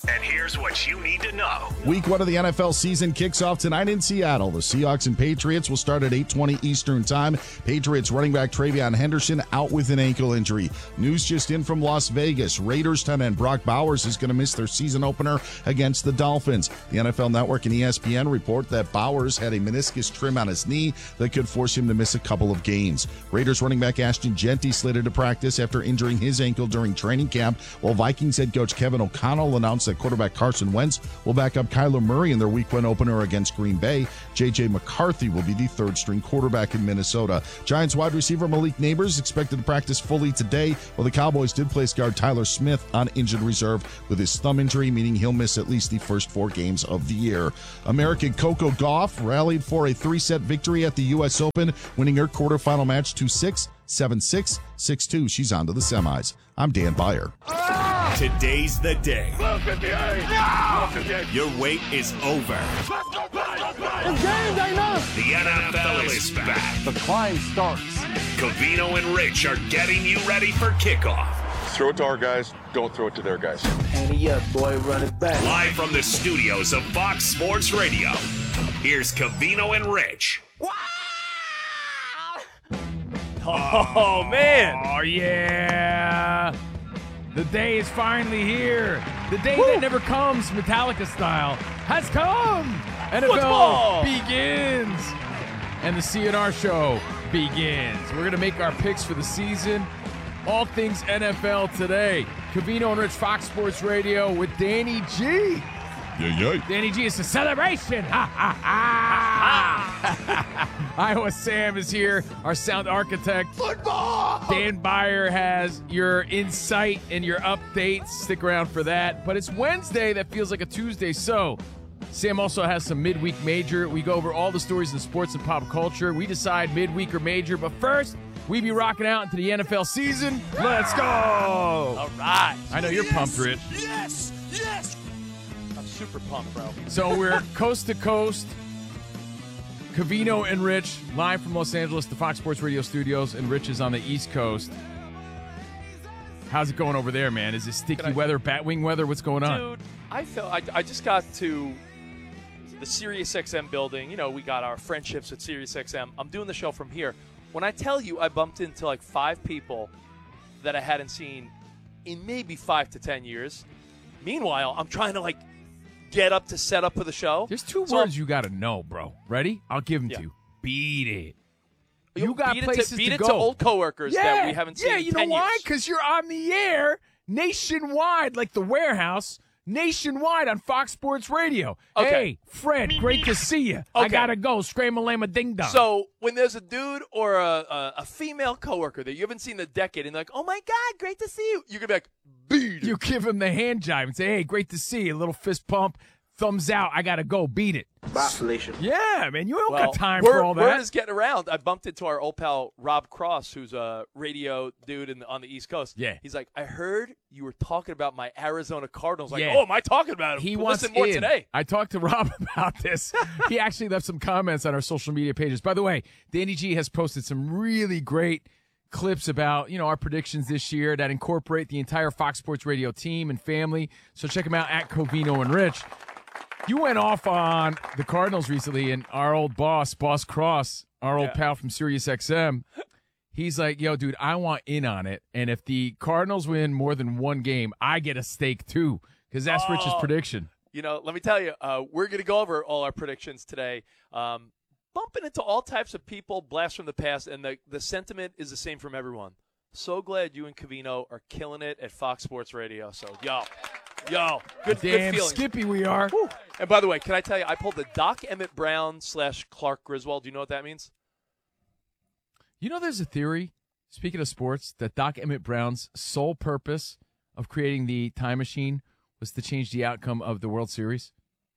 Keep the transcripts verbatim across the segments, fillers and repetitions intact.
And here's what you need to know. Week one of the N F L season kicks off tonight in Seattle. The Seahawks and Patriots will start at eight twenty Eastern Time. Patriots running back TreVeyon Henderson out with an ankle injury. News just in from Las Vegas. Raiders tight end Brock Bowers is going to miss their season opener against the Dolphins. The N F L Network and E S P N report that Bowers had a meniscus trim on his knee that could force him to miss a couple of games. Raiders running back Ashton Jeanty slated to practice after injuring his ankle during training camp, while Vikings head coach Kevin O'Connell announced that quarterback Carson Wentz will back up Kyler Murray in their week one opener against Green Bay. J J McCarthy will be the third-string quarterback in Minnesota. Giants wide receiver Malik Neighbors expected to practice fully today, while the Cowboys did place guard Tyler Smith on injured reserve with his thumb injury, meaning he'll miss at least the first four games of the year. American Coco Gauff rallied for a three-set victory at the U S Open, winning her quarterfinal match two six, seven six, six two. She's on to the semis. I'm Dan Beyer. Today's the day. Look at the A. No! Your wait is over. Let's go play, let's play. The game ain't up. The N F L is back. The climb starts. Covino and Rich are getting you ready for kickoff. Throw it to our guys, don't throw it to their guys. Handy up, boy, run it back. Live from the studios of Fox Sports Radio, here's Covino and Rich. Wow! Oh, man. Oh, yeah. The day is finally here. The day Woo. that never comes, Metallica style, has come. N F L Football. begins. And the C N R show begins. We're going to make our picks for the season. All things N F L today. Covino and Rich, Fox Sports Radio with Danny G. Yeah, yeah. Danny G, it's a celebration. Ha, ha, ha. Iowa Sam is here, our sound architect. Football! Dan Beyer has your insight and your updates. Stick around for that. But it's Wednesday that feels like a Tuesday, so Sam also has some midweek major. We go over all the stories in sports and pop culture. We decide midweek or major, but first, we be rocking out into the N F L season. Let's go! All right. I know you're yes, pumped, Rich. Yes, yes. I'm super pumped, bro. So we're coast to coast. Covino and Rich, live from Los Angeles, the Fox Sports Radio studios, and Rich is on the East Coast. How's it going over there, man? Is it sticky I, weather, batwing weather? What's going on? Dude, I felt I, I just got to the SiriusXM building. You know, we got our friendships with SiriusXM. I'm doing the show from here. When I tell you I bumped into like five people that I hadn't seen in maybe five to ten years. Meanwhile, I'm trying to like get up to set up for the show. There's two so words you got to know, bro. Ready? I'll give them Yeah. to you. Beat it. You You got beat places it to, beat to it go. to old coworkers yeah, that we haven't seen yeah. in You know ten why? years. Because you're on the air nationwide, like the warehouse. Nationwide on Fox Sports Radio. Okay. Hey, Fred, great to see you. I Okay. gotta go. Scram-a-lama ding-dong. So when there's a dude or a, a, a female coworker that you haven't seen in a decade and they're like, oh, my God, great to see you, you can be like, beat it. You give him the hand jive and say, hey, great to see you. A little fist pump, thumbs out. I got to go. Beat it. Vacillation. Yeah, man. You don't Well, got time word, for all that. Word is getting around. I bumped into our old pal Rob Cross, who's a radio dude in the, on the East Coast. Yeah. He's like, I heard you were talking about my Arizona Cardinals. Like, Yeah. oh, am I talking about him? He Well, wants listen more in. today. I talked to Rob about this. He actually left some comments on our social media pages. By the way, Danny G has posted some really great clips about, you know, our predictions this year that incorporate the entire Fox Sports Radio team and family. So check them out at Covino and Rich. You went off on the Cardinals recently, and our old boss, Boss Cross, our old Yeah. pal from SiriusXM, he's like, yo, dude, I want in on it. And if the Cardinals win more than one game, I get a stake too, because that's Oh. Rich's prediction. You know, let me tell you, uh, we're going to go over all our predictions today. Um, bumping into all types of people, blasts from the past, and the, the sentiment is the same from everyone. So glad you and Covino are killing it at Fox Sports Radio. So, yo, yo, good, good Damn feelings. skippy we are. Whew. And by the way, can I tell you, I pulled the Doc Emmett Brown slash Clark Griswold. Do you know what that means? You know, there's a theory, speaking of sports, that Doc Emmett Brown's sole purpose of creating the time machine was to change the outcome of the World Series.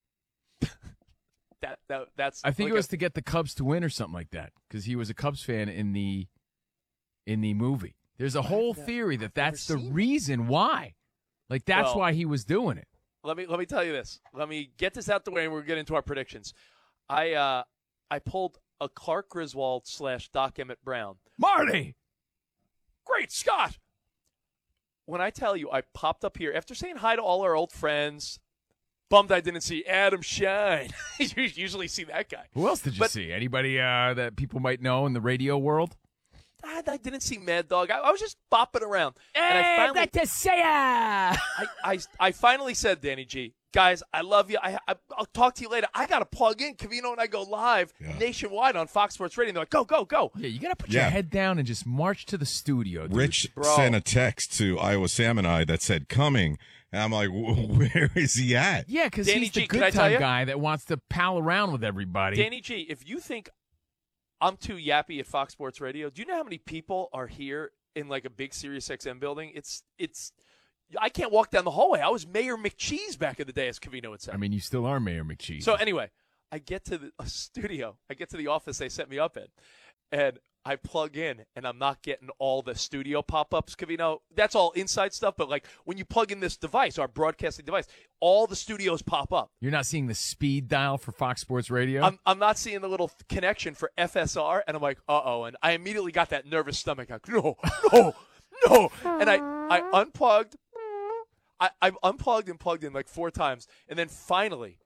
That, that that's. I think like it was a, to get the Cubs to win or something like that, because he was a Cubs fan in the in the movie. There's a whole theory that that's the reason why. Like, that's Well, why he was doing it. Let me let me tell you this. Let me get this out the way, and we'll get into our predictions. I uh, I pulled a Clark Griswold slash Doc Emmett Brown. Marty! Great Scott! when I tell you I popped up here after saying hi to all our old friends, bummed I didn't see Adam Shine. You usually see that guy. Who else did you But- see? Anybody uh, that people might know in the radio world? I, I didn't see Mad Dog. I, I was just bopping around. and I finally, to say I, I, I finally said, Danny G, guys, I love you. I, I, I'll talk to you later. I got to plug in. Covino and I go live Yeah. nationwide on Fox Sports Radio. And they're like, go, go, go. Yeah, you got to put Yeah. your head down and just march to the studio. Dude. Rich Bro. sent a text to Iowa Sam and I that said coming, and I'm like, where is he at? Yeah, because Danny he's the G, can I good tell time you? guy that wants to pal around with everybody. Danny G, if you think I'm too yappy at Fox Sports Radio, do you know how many people are here in like a big Sirius X M building? It's it's I can't walk down the hallway. I was Mayor McCheese back in the day, as Covino would say. I mean, you still are Mayor McCheese. So anyway, I get to the uh, studio. I get to the office they set me up in, and I plug in, and I'm not getting all the studio pop-ups, Covino. That's all inside stuff, but like when you plug in this device, our broadcasting device, all the studios pop up. You're not seeing the speed dial for Fox Sports Radio? I'm I'm not seeing the little connection for F S R, and I'm like, uh-oh, and I immediately got that nervous stomach. Like, no, no, no, and I, I unplugged. I, I unplugged and plugged in like four times, and then finally,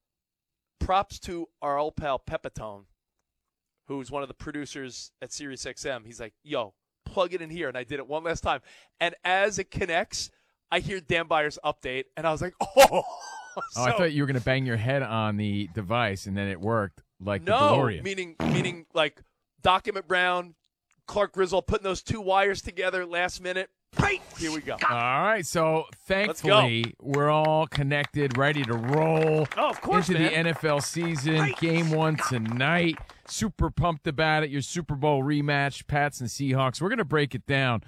props to our old pal Pepitone, who's one of the producers at Sirius X M. He's like, yo, plug it in here, and I did it one last time, and as it connects, I hear Dan Byers' update, and I was like, oh. oh, So- I thought you were going to bang your head on the device, and then it worked like the No, DeLorean. meaning meaning like Document Brown, Clark Griswold putting those two wires together last minute. Right, here we go. All right, so Let's thankfully we're all connected, ready to roll Oh, of course, into man. the N F L season. Right. Game one tonight. Super pumped about it. Your Super Bowl rematch, Pats and Seahawks. We're going to break it down.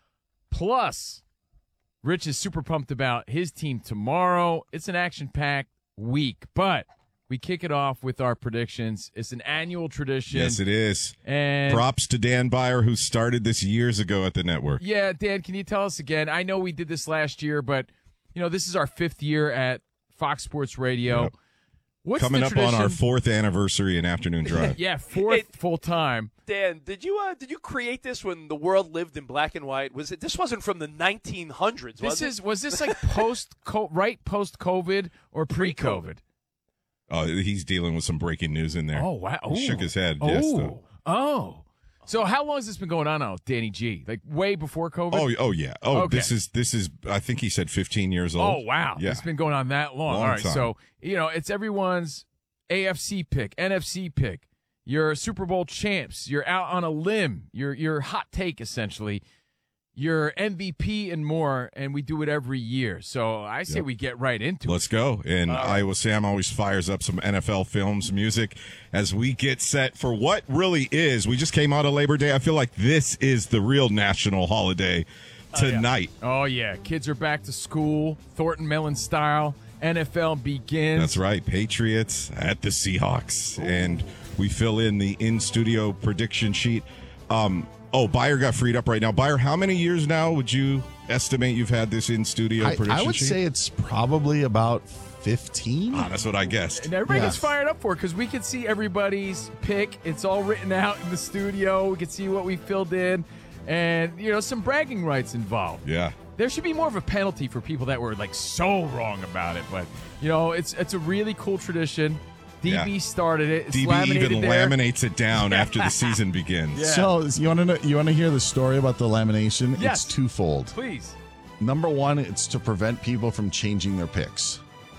Plus, Rich is super pumped about his team tomorrow. It's an action-packed week, but we kick it off with our predictions. It's an annual tradition. Yes, it is. And Props to Dan Byer, who started this years ago at the network. yeah, Dan, can you tell us again? I know we did this last year, but you know this is our fifth year at Fox Sports Radio. Yep. What's Coming the up tradition? on our fourth anniversary in Afternoon Drive. yeah, fourth Hey, full time. Dan, did you uh, did you create this when the world lived in black and white? Was it? This wasn't from the nineteen hundreds. This was it? is was this like post right post COVID or pre COVID? Oh, he's dealing with some breaking news in there. Oh wow! He Ooh. shook his head. Oh, Yes, though. oh. So how long has this been going on now, Danny G? Like way before COVID? Oh, oh yeah. Oh, Okay. this is this is. I think he said fifteen years old. Oh wow! Yeah. It's been going on that long. Long All right, time. so you know it's everyone's A F C pick, N F C pick, your Super Bowl champs. You're out on a limb. Your your hot take essentially. Your M V P and more, and we do it every year. So I say Yep. we get right into it. Let's go. And Iowa Sam always fires up some N F L films, music as we get set for what really is. We just came out of Labor Day. I feel like this is the real national holiday tonight. Oh yeah, kids are back to school, Thornton Mellon style. N F L begins. That's right. Patriots at the Seahawks. And we fill in the in-studio prediction sheet. Um, oh, Byer got freed up right now. Byer, how many years now would you estimate you've had this in-studio I, prediction I would sheet? say it's probably about fifteen. Ah, that's what I guessed. And everybody gets Yes. fired up for it because we can see everybody's pick. It's all written out in the studio. We can see what we filled in, and you know some bragging rights involved. Yeah. There should be more of a penalty for people that were like so wrong about it, but you know it's it's a really cool tradition. D B Yeah. started it. It's D B laminated even there. laminates it down after the season begins. Yeah. So you want to know, you want to hear the story about the lamination? Yes. It's twofold. Please. Number one, it's to prevent people from changing their picks.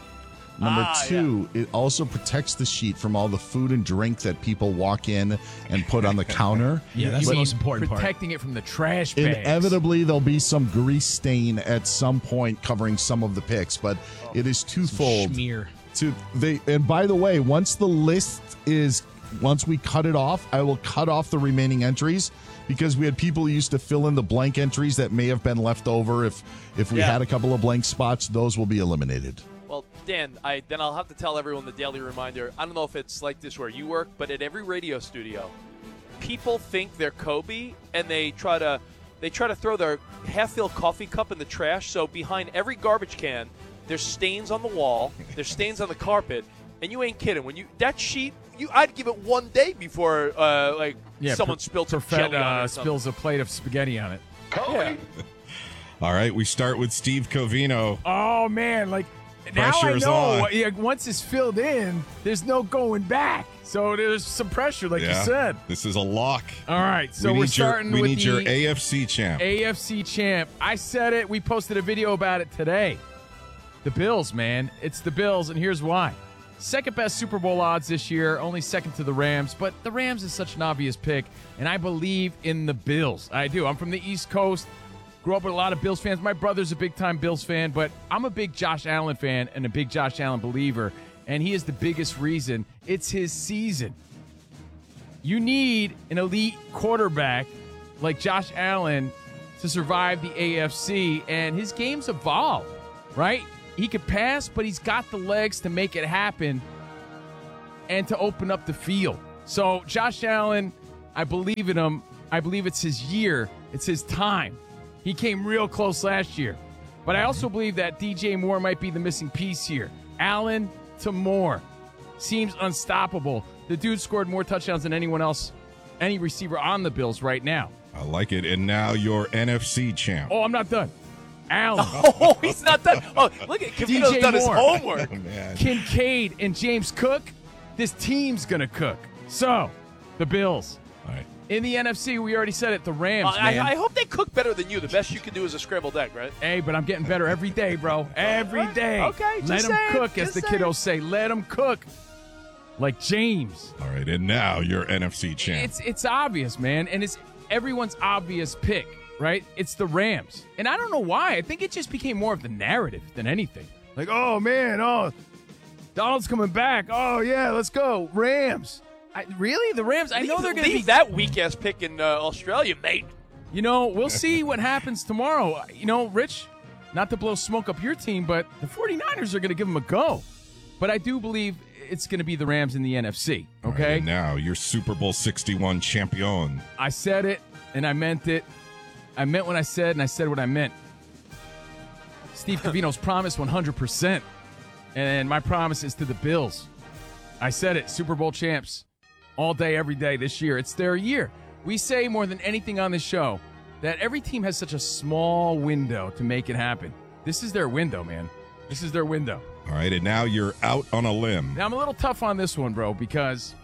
Number Ah, two, it also protects the sheet from all the food and drink that people walk in and put on the counter. Yeah, that's You the mean most important part. Protecting it from the trash bags. Inevitably, there'll be some grease stain at some point covering some of the picks, but it is twofold. Schmear. To they and by the way, once the list is once we cut it off, I will cut off the remaining entries because we had people who used to fill in the blank entries that may have been left over if if we Yeah. had a couple of blank spots, those will be eliminated. Well, Dan, I then I'll have to tell everyone the daily reminder. I don't know if it's like this where you work, but at every radio studio, people think they're Kobe and they try to they try to throw their half-filled coffee cup in the trash. So behind every garbage can, there's stains on the wall, there's stains on the carpet, and you ain't kidding. When you that sheet, you I'd give it one day before uh, like Yeah, someone Pro- spilled some Profet, jelly on it. uh, or something. spills a plate of spaghetti on it. Yeah. All right, we start with Steve Covino. Oh, man, like, now I Pressure's know. on. Yeah, once it's filled in, there's no going back. So there's some pressure, like Yeah, you said. this is a lock. All right, so we we're need starting your, we with need the your A F C champ. A F C champ. I said it. We posted a video about it today. The Bills, man. It's the Bills, and here's why. Second best Super Bowl odds this year, only second to the Rams, but the Rams is such an obvious pick, and I believe in the Bills. I do. I'm from the East Coast. Grew up with a lot of Bills fans. My brother's a big-time Bills fan, but I'm a big Josh Allen fan and a big Josh Allen believer, and he is the biggest reason. It's his season. You need an elite quarterback like Josh Allen to survive the A F C, and his game's evolved, right? He could pass, but he's got the legs to make it happen and to open up the field. So Josh Allen, I believe in him. I believe it's his year. It's his time. He came real close last year. But I also believe that D J Moore might be the missing piece here. Allen to Moore seems unstoppable. The dude scored more touchdowns than anyone else, any receiver on the Bills right now. I like it. And now your N F C champ. Oh, I'm not done. Allen. Oh, he's not done. Oh, look at Cavino's D J done his Moore. homework. Oh, man. Kincaid and James Cook. This team's going to cook. So, the Bills. All right. In the N F C, we already said it, the Rams, Uh, I, man. I hope they cook better than you. The best you can do is a scrambled egg, right? Hey, but I'm getting better every day, bro. Every day. Okay, Let just them saying, cook, as just the saying. kiddos say. Let them cook. Like James. All right. And now your N F C champ. It's it's obvious, man, and it's everyone's obvious pick, right? It's the Rams. And I don't know why. I think it just became more of the narrative than anything. Like, oh, man, oh, Donald's coming back. Oh, yeah, let's go. Rams. I, really? The Rams? I know Leave- they're going to be leave that weak ass pick in uh, Australia, mate. You know, we'll see what happens tomorrow. You know, Rich, not to blow smoke up your team, but the 49ers are going to give them a go. But I do believe it's going to be the Rams in the N F C, All right, okay? and now your Super Bowl sixty-one champion. I said it, and I meant it. I meant what I said, and I said what I meant. Steve Covino's promise, one hundred percent. And my promise is to the Bills. I said it, Super Bowl champs, all day, every day this year. It's their year. We say more than anything on this show that every team has such a small window to make it happen. This is their window, man. This is their window. All right, and now you're out on a limb. Now, I'm a little tough on this one, bro, because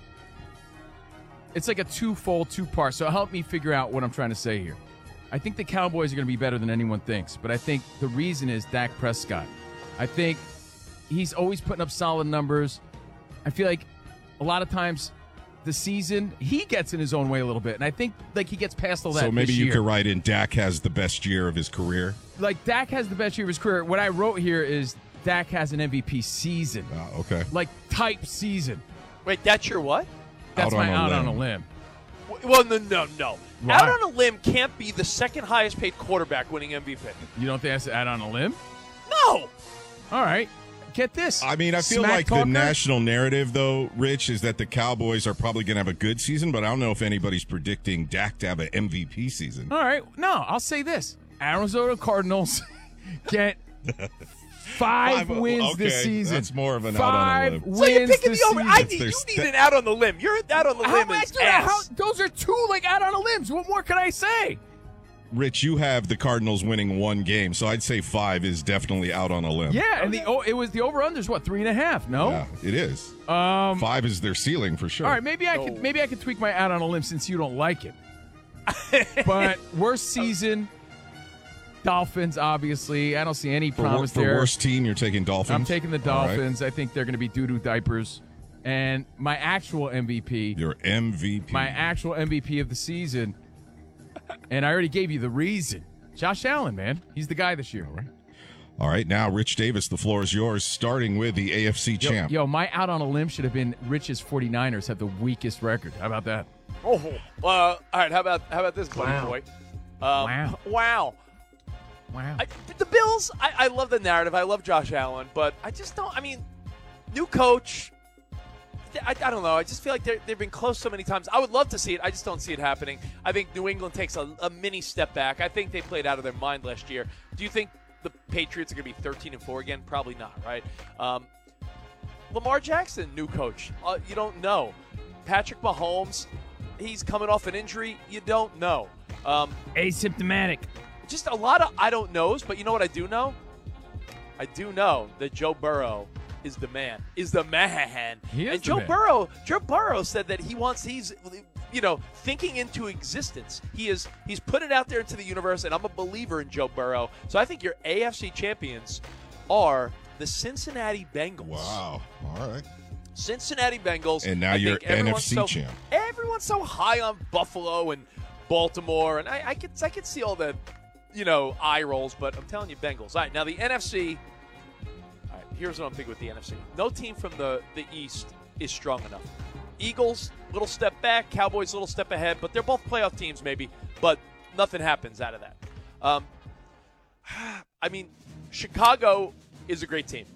it's like a two-fold, two-part. So help me figure out what I'm trying to say here. I think the Cowboys are going to be better than anyone thinks, but I think the reason is Dak Prescott. I think he's always putting up solid numbers. I feel like a lot of times the season, he gets in his own way a little bit, and I think like he gets past all that So maybe this you year. could write in Dak has the best year of his career. Like, Dak has the best year of his career. What I wrote here is Dak has an M V P season. Oh, okay. Like, type season. Wait, that's your what? That's Out my on a out on a limb. limb. W- Well, no, no, no. Why? Out on a limb can't be the second highest paid quarterback winning M V P. You don't think that's out on a limb? No. All right. Get this. I mean, I feel Smack like talker? the national narrative, though, Rich, is that the Cowboys are probably going to have a good season, but I don't know if anybody's predicting Dak to have an M V P season. All right. No, I'll say this. Arizona Cardinals get five, Five- wins okay, this season. that's more of an out on a five limb. wins So you're picking this the over. season. I That's need, their you st- need an out on the limb. You're out on the How limb much? is dude, ass. how- those are two, like, out on a limbs. What more can I say? Rich, you have the Cardinals winning one game, so I'd say five is definitely out on a limb. Yeah, and the oh, it was the over-under's, what, three and a half, no? Yeah, it is. Um, Five is their ceiling for sure. All right, maybe I could maybe I could tweak my out on a limb since you don't like it. But worst season, Dolphins, obviously. I don't see any For, wor- promise for there. worst team, you're taking Dolphins? I'm taking the All right. Dolphins. I think they're going to be doo-doo diapers. And my actual M V P, Your M V P. my actual M V P of the season, and I already gave you the reason. Josh Allen, man. He's the guy this year. All right, now, Rich Davis, the floor is yours, starting with the A F C Yo, champ. yo, my out on a limb should have been Rich's 49ers have the weakest record. How about that? Oh, uh, all right. How about how about this, buddy Wow. boy? Um, Wow. Wow. Wow. I, the Bills. I, I love the narrative. I love Josh Allen, but I just don't. I mean, new coach. I, I don't know. I just feel like they're- they've been close so many times. I would love to see it. I just don't see it happening. I think New England takes a, a mini step back. I think they played out of their mind last year. Do you think the Patriots are going to be thirteen and four again? Probably not, right? Um, Lamar Jackson, new coach. Uh, you don't know. Patrick Mahomes, he's coming off an injury. You don't know. Um, Asymptomatic. just a lot of I don't knows, but you know what I do know? I do know that Joe Burrow is the man. Is the man. He is and the Joe man. Burrow, Joe Burrow said that he wants he's you know, thinking into existence. He is he's put it out there into the universe, and I'm a believer in Joe Burrow. So I think your A F C champions are the Cincinnati Bengals. Wow. All right. Cincinnati Bengals. And now I you're think everyone's N F C so, champ. Everyone's so high on Buffalo and Baltimore, and I, I could I could see all the, you know, eye rolls, but I'm telling you, Bengals. All right, now the N F C. All right, here's what I'm thinking with the N F C. No team from the, the East is strong enough. Eagles, little step back. Cowboys, little step ahead, but they're both playoff teams maybe, but nothing happens out of that. Um, I mean, Chicago is a great team.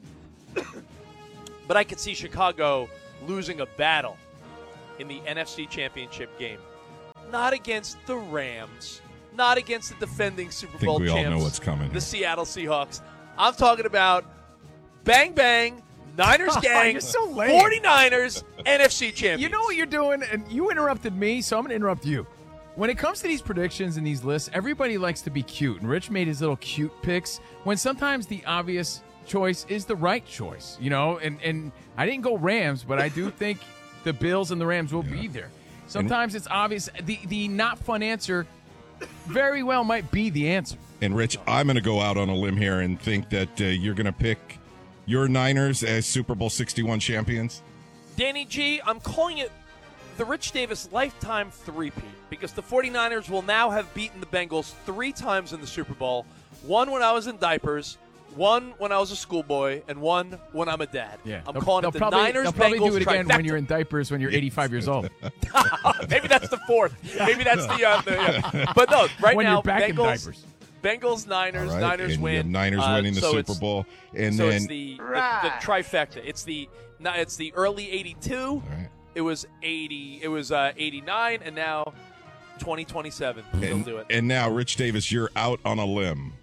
But I could see Chicago losing a battle in the N F C Championship game. Not against the Rams, not against the defending Super Think Bowl we all champs, know what's coming the here. Seattle Seahawks. I'm talking about bang bang, Niners gang, You're so lame. forty-niners, N F C champions. You know what you're doing, and you interrupted me, so I'm going to interrupt you. When it comes to these predictions and these lists, everybody likes to be cute, and Rich made his little cute picks when sometimes the obvious choice is the right choice, you know, and, and I didn't go Rams, but I do think the Bills and the Rams will be there. Sometimes it's obvious. The, the not fun answer very well might be the answer. And, Rich, I'm going to go out on a limb here and think that uh, you're going to pick your Niners as Super Bowl sixty-one champions. Danny G, I'm calling it the Rich Davis lifetime three-peat because the forty-niners will now have beaten the Bengals three times in the Super Bowl, one when I was in diapers, one when I was a schoolboy, and one when I'm a dad. Yeah, I'm they'll, calling they'll it the probably, Niners They'll probably Bengals do it again trifecta. when you're in diapers when you're eighty-five years old. Maybe that's the fourth. Maybe that's the. Uh, the yeah. But no, right When now, you're back in Bengals, diapers. Bengals, Niners, All right, Niners and win. you have Niners Uh, winning the so Super it's- Bowl, and so then it's the, the the trifecta. It's the no, it's the early eighty-two. All right. It was eighty. It was uh, eighty-nine, and now twenty twenty-seven. They'll and, do it. and now, Rich Davis, you're out on a limb.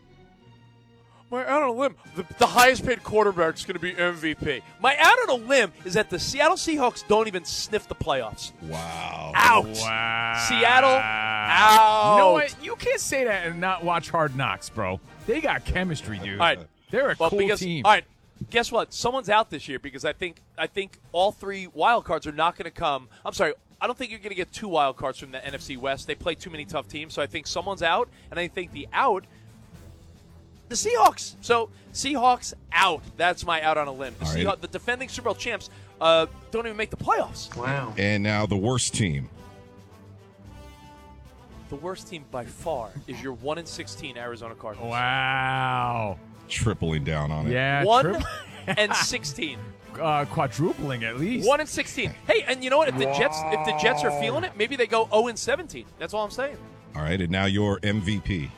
My out on a limb, the, the highest paid quarterback is going to be M V P. My out on a limb is that the Seattle Seahawks don't even sniff the playoffs. Wow. Out. Wow. Seattle, out. You know what? You can't say that and not watch Hard Knocks, bro. They got chemistry, dude. All right. They're a Well, cool because, team. All right. Guess what? Someone's out this year because I think I think all three wild cards are not going to come. I'm sorry. I don't think you're going to get two wild cards from the N F C West. They play too many tough teams, so I think someone's out, and I think the out, the Seahawks. So Seahawks out. That's my out on a limb. The, All right. Seahawks, the defending Super Bowl champs uh, don't even make the playoffs. Wow. And now the worst team. The worst team by far is your one and sixteen Arizona Cardinals. Wow. Tripling down on it. Yeah. One trip- and sixteen. uh, quadrupling at least. One and sixteen. Hey, and you know what? If the Jets, if the Jets are feeling it, maybe they go zero and seventeen. That's all I'm saying. All right, and now your M V P.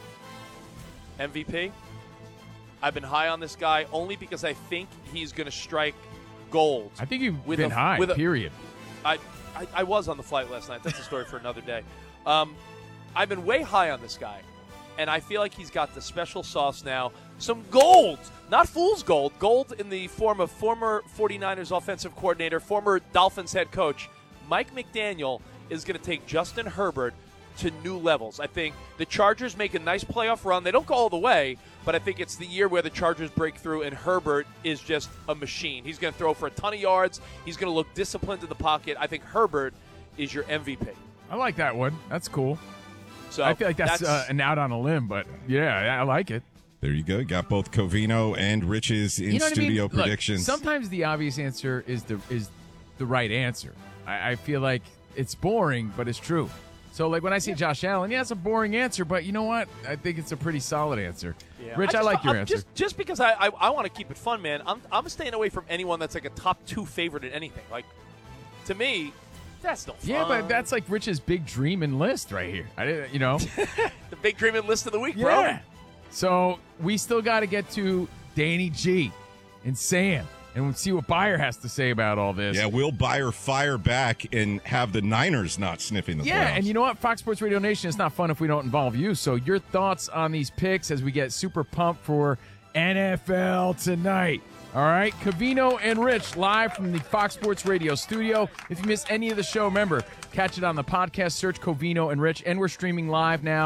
M V P. I've been high on this guy only because I think he's going to strike gold. I think you've with been a- high, with a- period. I, I I was on the flight last night. That's a story for another day. Um, I've been way high on this guy, and I feel like he's got the special sauce now. Some gold, not fool's gold, gold in the form of former forty-niners offensive coordinator, former Dolphins head coach. Mike McDaniel is going to take Justin Herbert to new levels. I think the Chargers make a nice playoff run. They don't go all the way, but I think it's the year where the Chargers break through, and Herbert is just a machine. He's going to throw for a ton of yards. He's going to look disciplined in the pocket. I think Herbert is your M V P. I like that one. That's cool. So I feel like that's, uh, an out on a limb, but yeah, I like it. There you go. Got both Covino and Rich's in You know what I mean? studio Look, predictions. sometimes the obvious answer is the is the right answer. I, I feel like it's boring, but it's true. So, like when I say Josh Allen, yeah, it's a boring answer, but you know what? I think it's a pretty solid answer. Yeah. Rich, I, just- like your I'm answer. Just, just because I, I, I want to keep it fun, man. I'm, I'm staying away from anyone that's like a top two favorite in anything. Like, to me, that's no fun. Yeah, but that's like Rich's big dream and list right here. I didn't, you know. the big dreaming list of the week, bro. Yeah. So we still got to get to Danny G and Sam, and we'll see what Beyer has to say about all this. yeah, will Beyer fire back and have the Niners not sniffing the Yeah, playoffs? and you know what? Fox Sports Radio Nation, it's not fun if we don't involve you. So your thoughts on these picks as we get super pumped for N F L tonight. All right, Covino and Rich live from the Fox Sports Radio studio. If you missed any of the show, remember, catch it on the podcast, search Covino and Rich, and we're streaming live now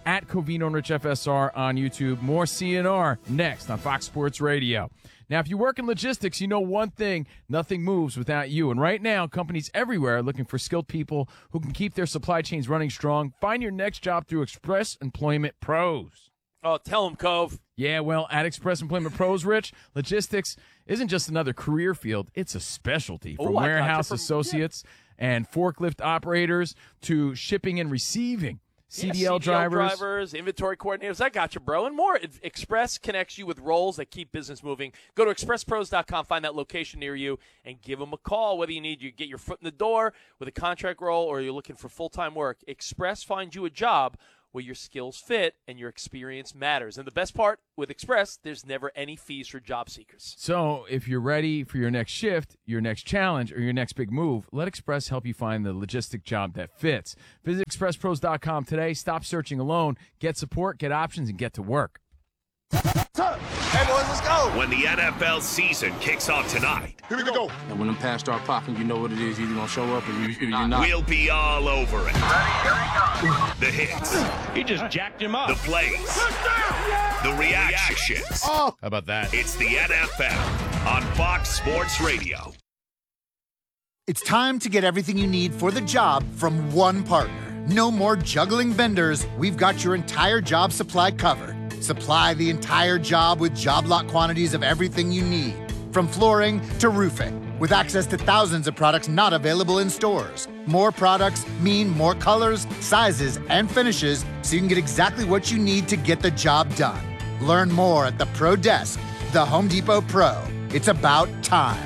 at Covino and Rich F S R on YouTube. More C N R next on Fox Sports Radio. Now, if you work in logistics, you know one thing, nothing moves without you. And right now, companies everywhere are looking for skilled people who can keep their supply chains running strong. Find your next job through Express Employment Pros. Oh, tell them, Cove. Yeah, well, at Express Employment Pros, Rich, logistics isn't just another career field. It's a specialty. From Ooh, I warehouse from, associates yeah. and forklift operators to shipping and receiving. C D L, yeah, C D L drivers. drivers, inventory coordinators. I got you, bro, and more. Express connects you with roles that keep business moving. Go to express pros dot com, find that location near you, and give them a call. Whether you need you get your foot in the door with a contract role or you're looking for full-time work, Express finds you a job where your skills fit and your experience matters. And the best part with Express, there's never any fees for job seekers. So if you're ready for your next shift, your next challenge, or your next big move, let Express help you find the logistic job that fits. Visit express pros dot com today. Stop searching alone. Get support, get options, and get to work. Hey, boys, let's go. When the N F L season kicks off tonight, Here we go. And when them pads start popping, you know what it is. You're either going to show up or you, you're not. we'll be all over it. The hits. He just jacked him up. The plays. The reactions. Oh, how about that? It's the N F L on Fox Sports Radio. It's time to get everything you need for the job from one partner. No more juggling vendors. We've got your entire job supply covered. Supply the entire job with job lot quantities of everything you need, from flooring to roofing, with access to thousands of products not available in stores. More products mean more colors, sizes, and finishes, so you can get exactly what you need to get the job done. Learn more at the Pro Desk, the Home Depot Pro. It's about time.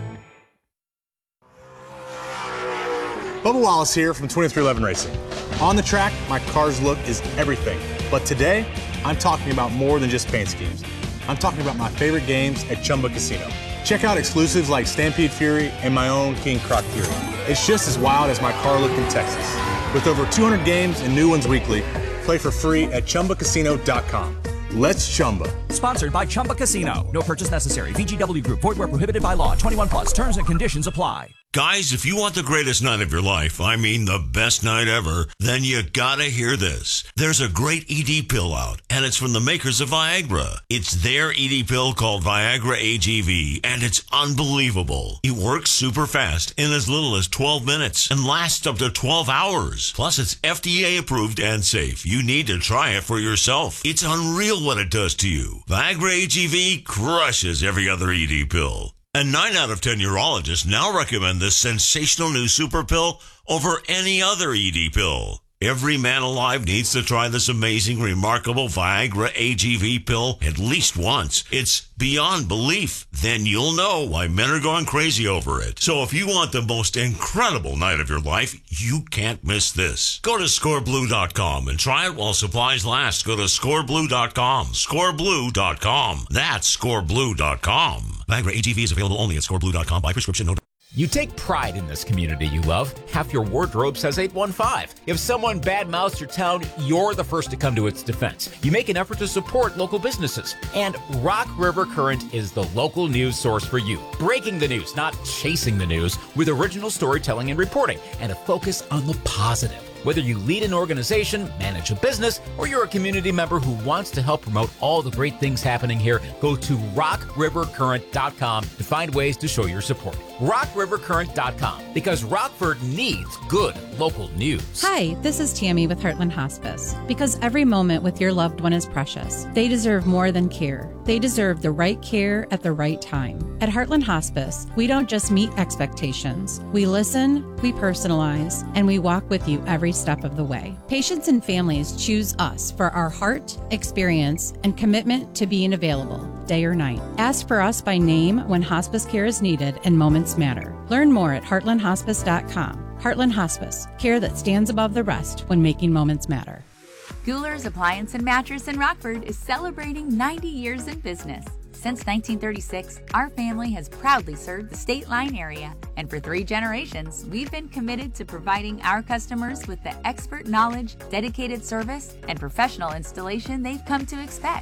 Bubba Wallace here from twenty-three eleven Racing. On the track, my car's look is everything. But today, I'm talking about more than just paint schemes. I'm talking about my favorite games at Chumba Casino. Check out exclusives like Stampede Fury and my own King Croc Fury. It's just as wild as my car look in Texas. With over two hundred games and new ones weekly, play for free at chumba casino dot com. Let's Chumba. Sponsored by Chumba Casino. No purchase necessary. V G W Group. Void where prohibited by law. twenty-one plus. Terms and conditions apply. Guys, if you want the greatest night of your life, I mean the best night ever, then you gotta hear this. There's a great E D pill out, and it's from the makers of Viagra. It's their E D pill called Viagra A G V, and it's unbelievable. It works super fast in as little as twelve minutes and lasts up to twelve hours. Plus, it's F D A approved and safe. You need to try it for yourself. It's unreal what it does to you. Viagra A G V crushes every other E D pill. And nine out of ten urologists now recommend this sensational new super pill over any other E D pill. Every man alive needs to try this amazing, remarkable Viagra A G V pill at least once. It's beyond belief. Then you'll know why men are going crazy over it. So if you want the most incredible night of your life, you can't miss this. Go to score blue dot com and try it while supplies last. Go to score blue dot com. score blue dot com. That's score blue dot com. Viagra A G V is available only at score blue dot com by prescription. No. You take pride in this community you love. Half your wardrobe says eight one five. If someone badmouths your town, you're the first to come to its defense. You make an effort to support local businesses. And Rock River Current is the local news source for you. Breaking the news, not chasing the news, with original storytelling and reporting, and a focus on the positive. Whether you lead an organization, manage a business, or you're a community member who wants to help promote all the great things happening here, go to rock river current dot com to find ways to show your support. rock river current dot com, because Rockford needs good local news. Hi, this is Tammy with Heartland Hospice. Because every moment with your loved one is precious. They deserve more than care. They deserve the right care at the right time. At Heartland Hospice, we don't just meet expectations. We listen, we personalize, and we walk with you every step of the way. Patients and families choose us for our heart, experience, and commitment to being available, day or night. Ask for us by name when hospice care is needed and moments matter. Learn more at heartland hospice dot com. Heartland Hospice, care that stands above the rest when making moments matter. Goular's Appliance and Mattress in Rockford is celebrating ninety years in business. Since nineteen thirty-six, our family has proudly served the State Line area, and for three generations, we've been committed to providing our customers with the expert knowledge, dedicated service, and professional installation they've come to expect.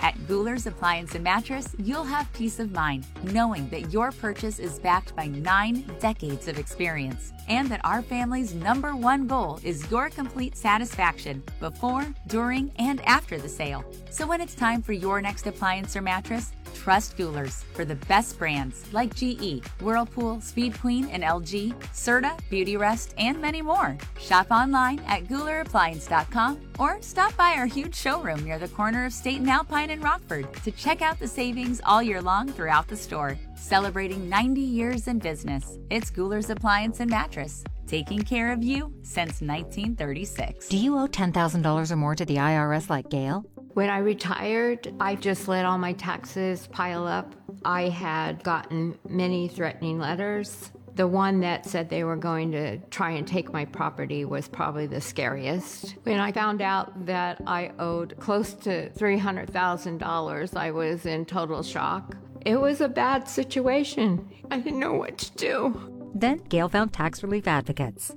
At Goular's Appliance and Mattress, you'll have peace of mind knowing that your purchase is backed by nine decades of experience and that our family's number one goal is your complete satisfaction before, during, and after the sale. So when it's time for your next appliance or mattress, trust Goular's for the best brands like G E, Whirlpool, Speed Queen, and L G, Serta, Beautyrest, and many more. Shop online at Goular Appliance dot com or stop by our huge showroom near the corner of State and Alpine in Rockford to check out the savings all year long throughout the store. Celebrating ninety years in business, it's Goular's Appliance and Mattress, taking care of you since nineteen thirty-six. Do you owe ten thousand dollars or more to the I R S like Gail? When I retired, I just let all my taxes pile up. I had gotten many threatening letters. The one that said they were going to try and take my property was probably the scariest. When I found out that I owed close to three hundred thousand dollars, I was in total shock. It was a bad situation. I didn't know what to do. Then Gail found tax relief advocates.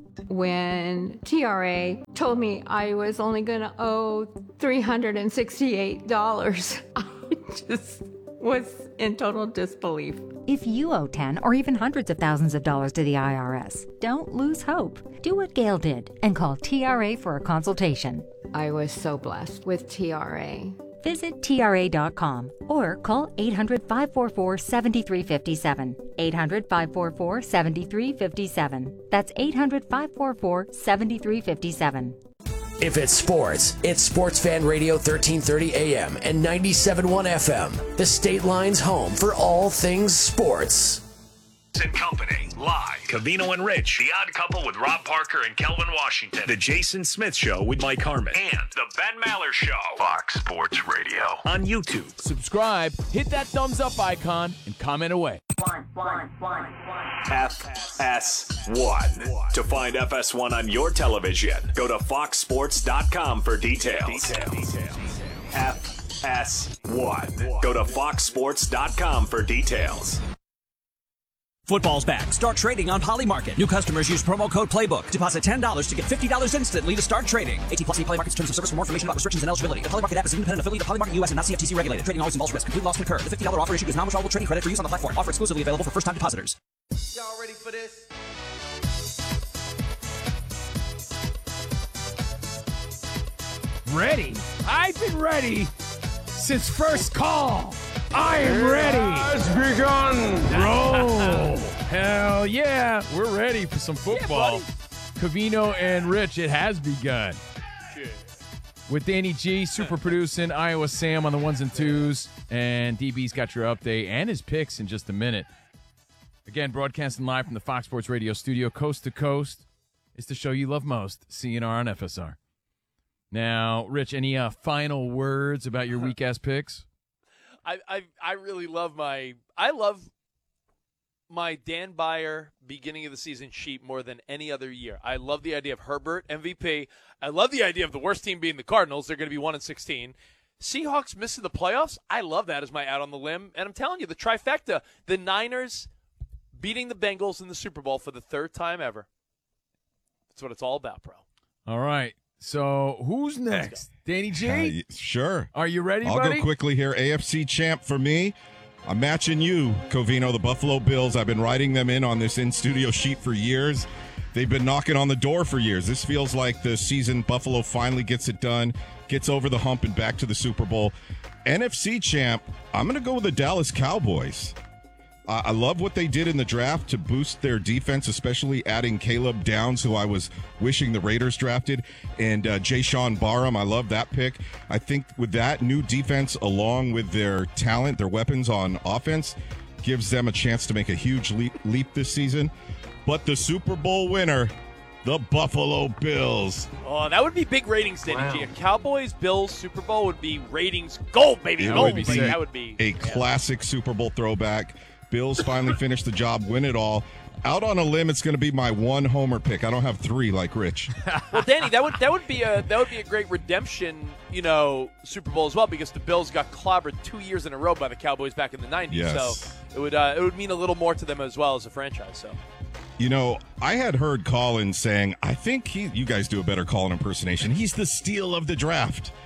When T R A told me I was only going to owe three hundred sixty-eight dollars, I just was in total disbelief. If you owe ten or even hundreds of thousands of dollars to the I R S, don't lose hope. Do what Gail did and call T R A for a consultation. I was so blessed with T R A. Visit T R A dot com or call eight hundred, five four four, seven three five seven. eight hundred, five four four, seven three five seven. That's eight hundred, five four four, seven three five seven. If it's sports, it's Sports Fan Radio thirteen thirty A M and ninety-seven point one F M. The State Line's home for all things sports. And Company, live. Covino and Rich, The Odd Couple with Rob Parker and Kelvin Washington. The Jason Smith Show with Mike Harmon. And The Ben Maller Show. Fox Sports Radio. On YouTube. Subscribe, hit that thumbs up icon, and comment away. One, one, one, one. F S one. To find F S one on your television, go to fox sports dot com for details. F S one. Go to fox sports dot com for details. Football's back. Start trading on Polymarket. New customers use promo code PLAYBOOK. Deposit ten dollars to get fifty dollars instantly to start trading. eighteen plus. See Polymarket's terms of service for more information about restrictions and eligibility. The Polymarket app is an independent affiliate of Polymarket U S and not C F T C regulated. Trading always involves risk. Complete loss concurred. The fifty dollars offer issued is non-withdrawable trading credit for use on the platform. Offer exclusively available for first-time depositors. Y'all ready for this? Ready? I've been ready since first call. I am ready. Has begun. Roll. Hell yeah. We're ready for some football. Yeah, Covino and Rich, it has begun. Shit. With Danny G, super producing, Iowa Sam on the ones and twos, and D B's got your update and his picks in just a minute. Again, broadcasting live from the Fox Sports Radio studio, coast to coast. It's the show you love most, C N R on F S R. Now, Rich, any uh, final words about your weak-ass picks? I, I I really love my I love my Dan Beyer beginning of the season sheet more than any other year. I love the idea of Herbert M V P. I love the idea of the worst team being the Cardinals. They're going to be one and sixteen. Seahawks missing the playoffs. I love that as my out on the limb. And I'm telling you, the trifecta, the Niners beating the Bengals in the Super Bowl for the third time ever. That's what it's all about, bro. All right. So who's next? Danny G? Uh, sure. Are you ready, I'll buddy? go quickly here. A F C champ for me. I'm matching you, Covino, the Buffalo Bills. I've been writing them in on this in-studio sheet for years. They've been knocking on the door for years. This feels like the season Buffalo finally gets it done, gets over the hump and back to the Super Bowl. N F C champ, I'm going to go with the Dallas Cowboys. Uh, I love what they did in the draft to boost their defense, especially adding Caleb Downs, who I was wishing the Raiders drafted, and uh, Jaysean Barham. I love that pick. I think with that new defense, along with their talent, their weapons on offense, gives them a chance to make a huge leap, leap this season. But the Super Bowl winner, the Buffalo Bills. Oh, that would be big ratings, Danny wow. G. A Cowboys-Bills Super Bowl would be ratings gold, baby. It gold, would baby. be That would be a yeah. classic Super Bowl throwback. Bills finally finished the job, win it all. Out on a limb, it's going to be my one homer pick. I don't have three like Rich. Well, Danny, that would that would be a that would be a great redemption, you know, Super Bowl as well, because the Bills got clobbered two years in a row by the Cowboys back in the nineties. Yes. So it would uh, it would mean a little more to them as well as a franchise. So. You know, I had heard Colin saying, I think he, you guys do a better Colin impersonation. He's the steal of the draft.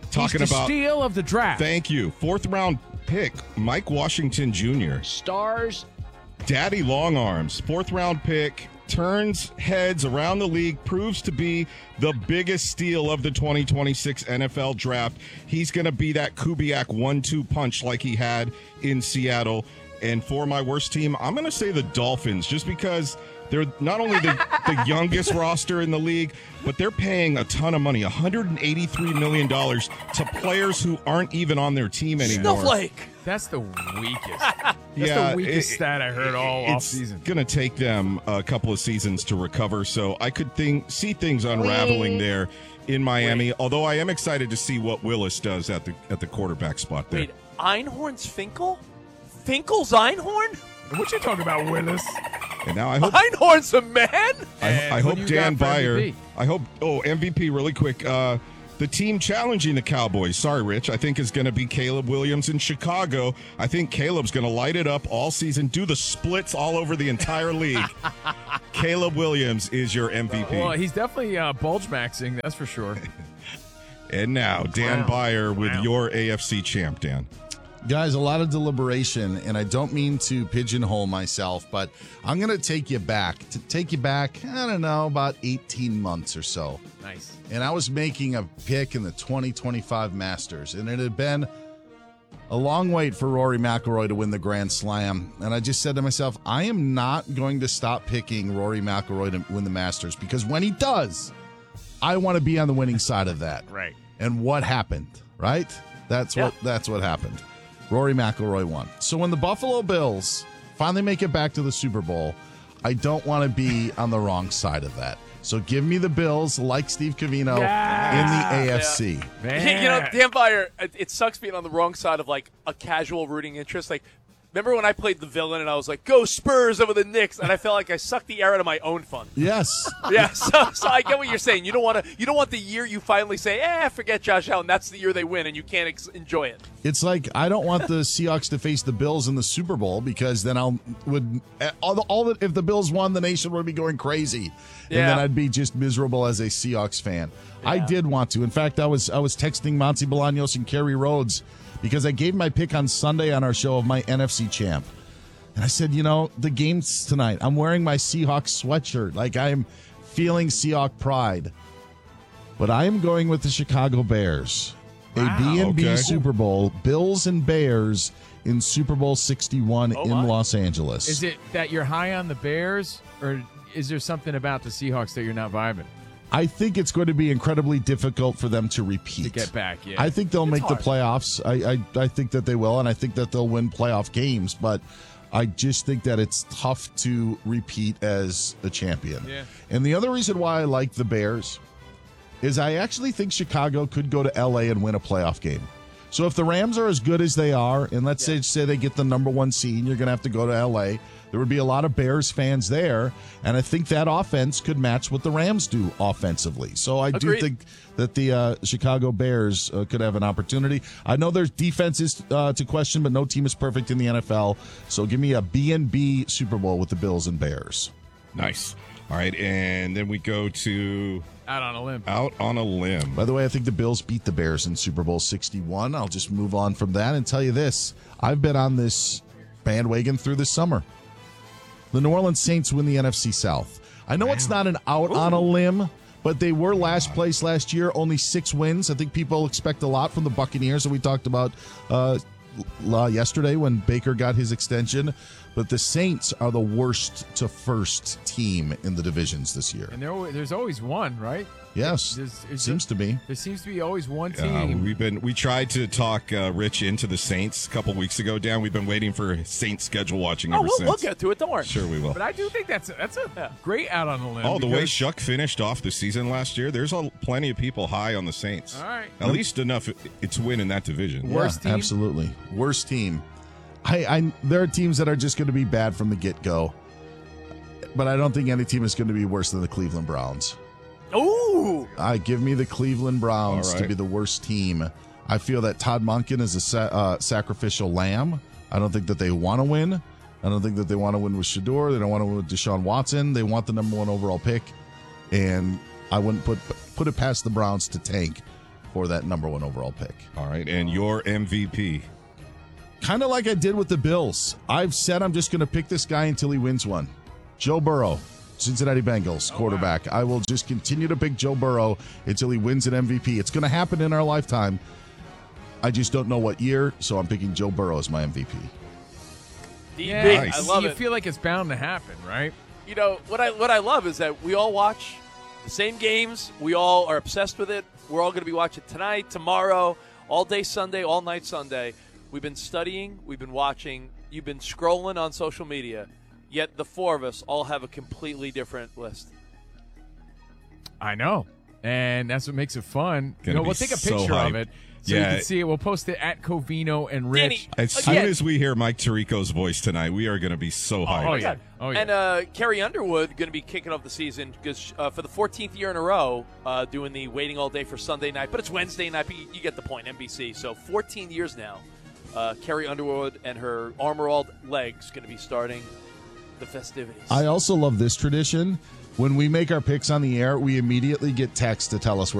talking He's the about steal of the draft. Thank you. Fourth round pick, Mike Washington Junior Stars. Daddy long arms. Fourth round pick. Turns heads around the league, proves to be the biggest steal of the twenty twenty-six N F L draft. He's going to be that Kubiak one two punch like he had in Seattle. And for my worst team, I'm going to say the Dolphins, just because they're not only the, the youngest roster in the league, but they're paying a ton of money, one hundred eighty-three million dollars, to players who aren't even on their team anymore. Snowflake. That's the weakest. That's yeah, the weakest it, stat I heard all it's off season. It's going to take them a couple of seasons to recover, so I could think see things unraveling Wait. there in Miami. Wait. Although I am excited to see what Willis does at the at the quarterback spot there. Wait, Einhorn's Finkel? Finkel's Einhorn? What you talking about, Willis? And now I hope Einhorn's a man? I, I hope Dan Byer. I hope. Oh, M V P, really quick. Uh, the team challenging the Cowboys. Sorry, Rich. I think is going to be Caleb Williams in Chicago. I think Caleb's going to light it up all season. Do the splits all over the entire league. Caleb Williams is your M V P. Well, he's definitely uh, bulge maxing. That's for sure. And now Dan Wow. Byer with Wow. your A F C champ, Dan. Guys, a lot of deliberation, and I don't mean to pigeonhole myself, but I'm going to take you back. To take you back, I don't know, about eighteen months or so. Nice. And I was making a pick in the twenty twenty-five Masters, and it had been a long wait for Rory McIlroy to win the Grand Slam. And I just said to myself, I am not going to stop picking Rory McIlroy to win the Masters, because when he does, I want to be on the winning side of that. Right. And what happened, right? That's what Yeah. that's what happened. Rory McIlroy won. So when the Buffalo Bills finally make it back to the Super Bowl, I don't want to be on the wrong side of that. So give me the Bills, like Steve Covino, Yes. in the A F C. You know, Dan Byer, it, it sucks being on the wrong side of like a casual rooting interest. Like, remember when I played the villain and I was like, "Go Spurs over the Knicks," and I felt like I sucked the air out of my own fun. Yes. Yeah. So, so I get what you're saying. You don't want to. You don't want the year you finally say, "Eh, forget Josh Allen." That's the year they win, and you can't ex- enjoy it. It's like I don't want the Seahawks to face the Bills in the Super Bowl, because then I'll would all the, all the, if the Bills won, the nation would be going crazy, and Yeah. then I'd be just miserable as a Seahawks fan. I did want to. In fact, I was I was texting Monty Bolaños and Kerry Rhodes, because I gave my pick on Sunday on our show of my N F C champ. And I said, you know, the game's tonight. I'm wearing my Seahawks sweatshirt. Like, I'm feeling Seahawk pride. But I am going with the Chicago Bears. Wow, a B and B okay. Super Bowl. Bills and Bears in Super Bowl sixty-one Oh, in my. Los Angeles. Is it that you're high on the Bears, or is there something about the Seahawks that you're not vibing? I think it's going to be incredibly difficult for them to repeat. To get back, yeah. I think they'll It's make hard. the playoffs. I, I I think that they will, and I think that they'll win playoff games. But I just think that it's tough to repeat as a champion. Yeah. And the other reason why I like the Bears is I actually think Chicago could go to L A and win a playoff game. So if the Rams are as good as they are, and let's say, say they get the number one seed, you're going to have to go to L A. There would be a lot of Bears fans there, and I think that offense could match what the Rams do offensively. So I do Agreed. think that the uh, Chicago Bears uh, could have an opportunity. I know there's defenses uh, to question, but no team is perfect in the N F L. So give me a B and B Super Bowl with the Bills and Bears. Nice. All right, and then we go to Out on a limb. out on a limb. By the way, I think the Bills beat the Bears in Super Bowl sixty-one. I'll just move on from that and tell you this. I've been on this bandwagon through the summer. The New Orleans Saints win the N F C South. I know it's not an out on a limb, but they were last place last year, only six wins. I think people expect a lot from the Buccaneers that we talked about uh, l- yesterday when Baker got his extension. But the Saints are the worst to first team in the divisions this year. And there, al- there's always one, right? Yes, There's- there's seems to be. There seems to be always one Uh, team. we've been we tried to talk uh, Rich into the Saints a couple weeks ago. Dan, we've been waiting for Saints schedule watching Oh, ever we'll, since. we'll get to it. Don't worry. Sure, we will. but I do think that's a, that's a great out on a limb. Oh, the way because- Shuck finished off the season last year, there's a, plenty of people high on the Saints. All right. At least enough to win in that division. Worst yeah, team? absolutely. Worst team. I, I there are teams that are just going to be bad from the get go, but I don't think any team is going to be worse than the Cleveland Browns. Ooh. I give me the Cleveland Browns All to right. be the worst team. I feel that Todd Monken is a sa- uh, sacrificial lamb. I don't think that they want to win. I don't think that they want to win with Shador. They don't want to win with Deshaun Watson. They want the number one overall pick, and I wouldn't put put it past the Browns to tank for that number one overall pick. All right, and your M V P? Kind of like I did with the Bills. I've said I'm just going to pick this guy until he wins one. Joe Burrow, Cincinnati Bengals quarterback. Oh, wow. I will just continue to pick Joe Burrow until he wins an M V P. It's going to happen in our lifetime. I just don't know what year, so I'm picking Joe Burrow as my M V P. Yeah, nice. I love you it. feel like it's bound to happen, right? You know, what I what I love is that we all watch the same games. We all are obsessed with it. We're all going to be watching tonight, tomorrow, all day Sunday, all night Sunday. We've been studying. We've been watching. You've been scrolling on social media. Yet the four of us all have a completely different list. I know. And that's what makes it fun. Gonna you know, be we'll take a so picture hyped. of it so Yeah. you can see it. We'll post it at Covino and Rich. Danny, As soon Again. as we hear Mike Tirico's voice tonight, we are going to be so hyped. Oh, yeah. Oh, yeah. And uh, Carrie Underwood going to be kicking off the season because uh, for the fourteenth year in a row, uh, doing the waiting all day for Sunday night. But it's Wednesday night. But you, you get the point. N B C. So fourteen years now. Uh, Carrie Underwood and her armor-all legs going to be starting the festivities. I also love this tradition. When we make our picks on the air, we immediately get text to tell us where